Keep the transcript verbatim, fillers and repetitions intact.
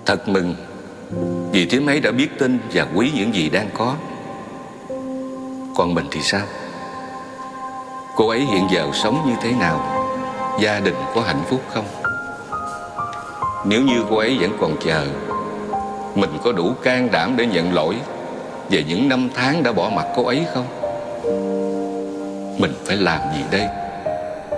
Thật mừng vì thím ấy đã biết tin và quý những gì đang có. Còn mình thì sao? Cô ấy hiện giờ sống như thế nào? Gia đình có hạnh phúc không? Nếu như cô ấy vẫn còn chờ, mình có đủ can đảm để nhận lỗi về những năm tháng đã bỏ mặc cô ấy không? Mình phải làm gì đây?